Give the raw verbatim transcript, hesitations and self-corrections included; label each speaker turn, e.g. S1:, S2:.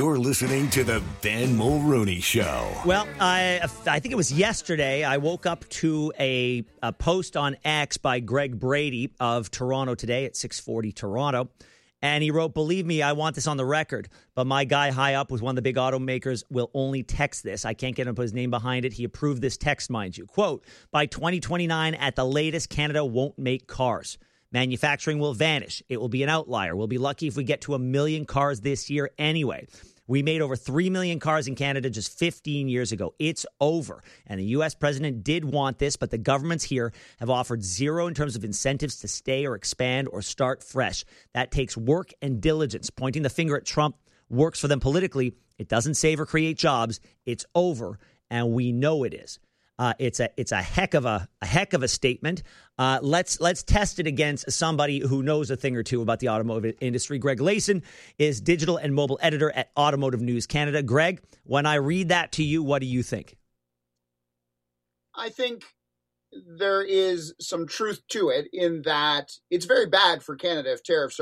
S1: You're listening to the Ben Mulrooney Show.
S2: Well, I I think it was yesterday I woke up to a, a post on X by Greg Brady of Toronto Today at six forty Toronto. And he wrote, "Believe me, I want this on the record, but my guy high up with one of the big automakers will only text this. I can't get him to put his name behind it. He approved this text, mind you. Quote, by twenty twenty-nine, at the latest, Canada won't make cars. Manufacturing will vanish. It will be an outlier. We'll be lucky if we get to a million cars this year anyway. We made over three million cars in Canada just fifteen years ago. It's over. And the U S president did want this, but the governments here have offered zero in terms of incentives to stay or expand or start fresh. That takes work and diligence. Pointing the finger at Trump works for them politically. It doesn't save or create jobs. It's over, and we know it is." Uh, it's a it's a heck of a, a heck of a statement. Uh, let's let's test it against somebody who knows a thing or two about the automotive industry. Greg Layson is digital and mobile editor at Automotive News Canada. Greg, when I read that to you, what do you think?
S3: I think there is some truth to it in that it's very bad for Canada if tariffs